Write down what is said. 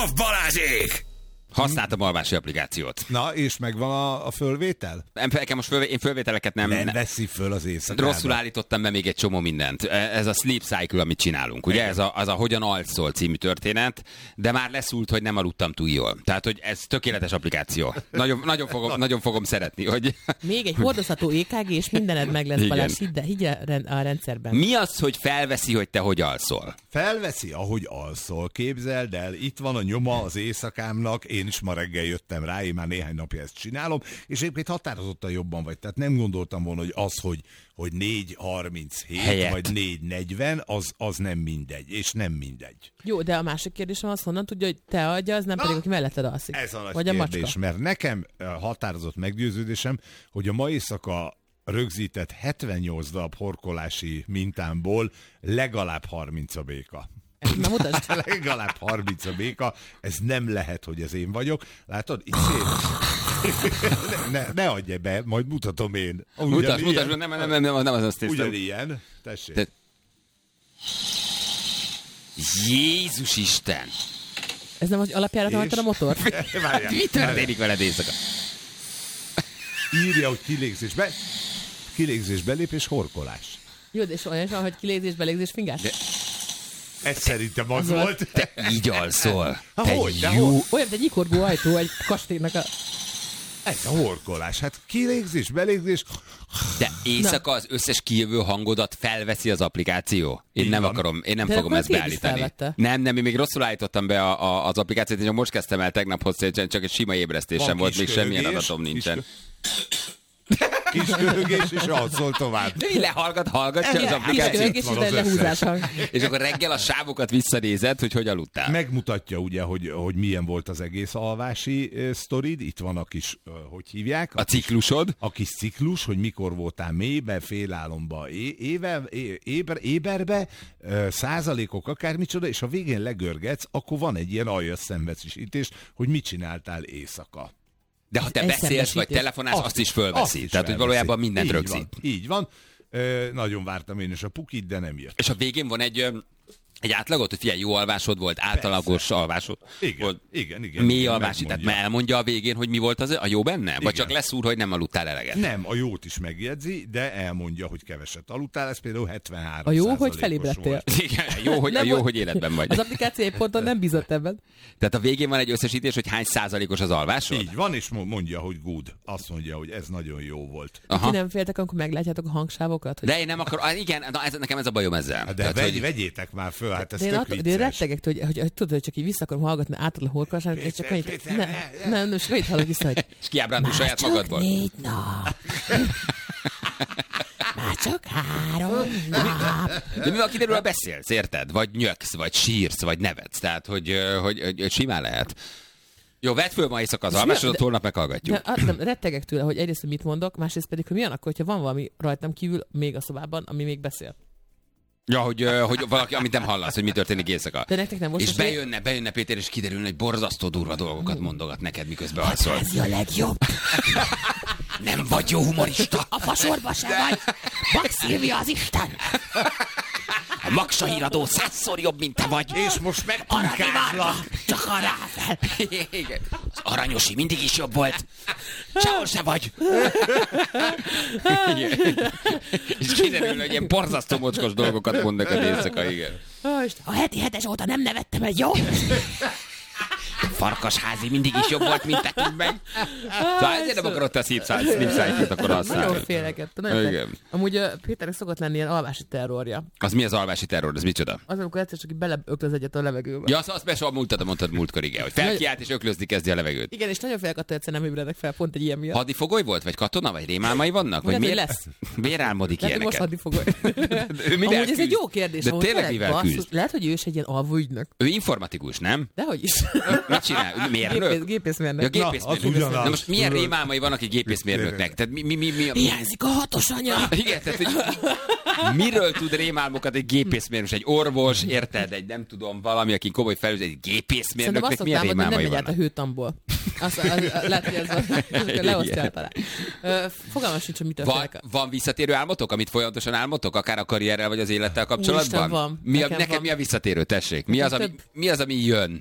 Balázsék! Használtam alvási applikációt. Na, és megvan a fölvétel? Nekem most én fölvételeket nem veszi föl az éjszakában. Rosszul állítottam be még egy csomó mindent. Ez a sleep cycle, amit csinálunk. Ugye ez a Hogyan alszol című történet, de már leszúlt, hogy nem aludtam túl jól. Tehát, hogy ez tökéletes applikáció. Nagyon fogom szeretni, hogy... Még egy hordozható EKG, és mindened meg lesz, Balázs, higgy a rendszerben. Mi az, hogy felveszi, hogy te hogy alszol? Felveszi, ahogy alszol. Képzeld el, itt van a nyoma az éjszakámnak, én is ma reggel jöttem rá, én már néhány napja ezt csinálom, és egyébként határozottan jobban vagy. Tehát nem gondoltam volna, hogy az, hogy 4:37 vagy 4:40, az nem mindegy, és nem mindegy. Jó, de a másik kérdésem az, honnan tudja, hogy te adja, az nem pedig, aki melletted alszik. Ez a nagy vagy kérdés, a macska. mert nekem határozott meggyőződésem, hogy a ma éjszaka rögzített 78 darab horkolási mintámból legalább 30 a béka. Na mutasd. Legalább 30 a béka, ez nem lehet, hogy ez én vagyok. Látod? Itt ne adj be, majd mutatom én. Mutasd, nem az azt hiszem. Ugyanilyen. Tessék. Jézus Isten! Ez nem az alapjáraton hagytad a motort? Mi történik veled éjszaka? Írja, hogy kilégzés, belépés, horkolás. Jó, de és olyan is van, hogy kilégzés, belégzés, fingás? Ez szerintem az volt. Te így alszol. Olyan, de egy nyikorgó ajtó egy kastélynak a... Ez a horkolás. Hát kilégzés, belégzés. De éjszaka az összes kijövő hangodat felveszi az applikáció. Én nem fogom ezt beállítani. Nem, én még rosszul állítottam be az applikációt, én most kezdtem el tegnap hozzá, csak egy sima ébresztésem volt, még semmilyen adatom nincsen. Kis köhögés, és alszol tovább. De hallgatja az applikációt. Kis köhögés, és lehúzás hang. És akkor reggel a sávokat visszanézed, hogy aludtál. Megmutatja ugye, hogy milyen volt az egész alvási sztorid. Itt van a kis, hogy hívják? A ciklusod. A kis ciklus, hogy mikor voltál mélybe, félálomba, éberbe, százalékok, akármicsoda, és a végén legörgetsz, akkor van egy ilyen aljas szenvedésítés, hogy mit csináltál éjszaka. De ha te beszélsz, vagy telefonálsz, azt is fölveszi. Tehát, hogy valójában mindent rögzít. Így van. Nagyon vártam én is a pukit, de nem jött. És a végén van egy átlagot, hogy figyelj, jó alvásod volt, általagos alvásod. Igen. Mély alvási, tehát már elmondja a végén, hogy mi volt a jó benne? Vagy csak leszúr, hogy nem aludtál eleget? Nem, a jót is megjegyzi, de elmondja, hogy keveset aludtál, ez például 73%. A jó, hogy felébredtél. Igen, hogy életben vagy. Az applikáció egy ponton nem bízott ebben. Tehát a végén van egy összesítés, hogy hány százalékos az alvásod? Így van, és mondja, hogy good. Azt mondja, hogy ez nagyon jó volt. Ti nem féltek, amikor meglátjátok a hangsávokat? De én nem akarom, igen, nekem ez a bajom ezzel. De vegyétek már föl, hát ez tök vicces. De én rettegek, hogy tudod, hogy csak így vissza akarom hallgatni átadó horkolásának, és csak annyit, nem, csak annyit hallok vissza, hogy és kiábrándul saját magadból. 4 nap. Már csak 3 nap. De mivel kiderül, ha beszélsz, érted? Vagy nyöksz, vagy sírsz, vagy nevetsz. Tehát, hogy simán lehet. Jó, vedd föl ma éjszaka az alvásodat, holnap meghallgatjuk. De rettegek tőle, hogy egyrészt mit mondok, másrészt pedig, hogy milyen akkor, hogyha van valami rajtam kívül még a szobában, ami még beszél. Ja, hogy valaki, amit nem hallasz, hogy mi történik éjszaka. De nektek nem most és bejönne Péter, és kiderülne, hogy borzasztó durva dolgokat mondogat neked, miközben alszol. Ez a legjobb. Nem vagy jó humorista. A fasorba sem vagy. Max Szilvia az Isten. A Maksa híradó 100-szor jobb, mint te vagy. És most megpunkázlak. Csak arra fel. Igen. Az Aranyosi mindig is jobb volt. Sehol se vagy. És kiderül, hogy ilyen borzasztó mocskos dolgokat mond neked éjszaka, igen. A heti hetes óta nem nevettem egy jó. Farkasházi mindig is jobb volt, mint nekünk meg. Szóval ezért nem akarod te a sleep cycle-t akkor használni. Nagyon féleket. Amúgy Péternek szokott lenni ilyen alvási terrorja. Az mi az alvási terror? Ez micsoda? Az, amikor egyszer csak beleöklöz egyet a levegőbe. Ja, azt persze mondtad múltkor, igen, hogy felkiált és öklözni kezdi a levegőt. Igen, és nagyon félek attól, egyszer nem ébredek fel, pont egy ilyen miatt. Hadifogoly volt, vagy katona, vagy rémálmai vannak? Vagy miért álmodik ilyeneket? Most hadifogoly. Amúgy ez egy jó kérdés. De tényleg mivel küzd? Lehet, hogy ő is egy ilyen alvóügynök. Ő informatikus, nem? Dehogy is. Mit csinál? Mérnök? Gépészmérnök. Ja, gépészmérnök. Na most milyen rémálmai vannak egy gépészmérnöknek? Tehát mi? Hiányzik a 6-os anya. Igen, tehát hogy miről tud rémálmokat egy gépészmérnök, egy orvos, érted? Egy nem tudom, valami, aki komoly felügyelő, egy gépészmérnöknek milyen rémálmai vannak? Nem megy át a hőtamból. Lehet, hogy ez van. Leosztja talán. Fogalmam sincs, hogy mitől félek. Van visszatérő álmotok, amit folyamatosan álmotok, akár a karrierrel vagy az élettel kapcsolatban? Van. Nekem mi a visszatérő, tessék? Mi az, ami jön?